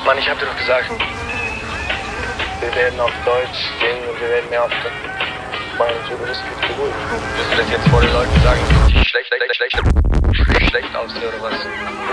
Mann, ich hab dir doch gesagt, wir werden auf Deutsch singen und wir werden mehr auf meinen Journalisten beruhigen. Willst du das jetzt vor den Leuten sagen, dass ich schlecht aussehe oder was?